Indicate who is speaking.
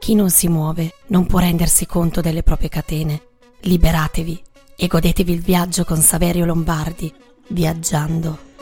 Speaker 1: Chi non si muove non può rendersi conto delle proprie catene. Liberatevi e godetevi il viaggio con Saverio Lombardi, viaggiando.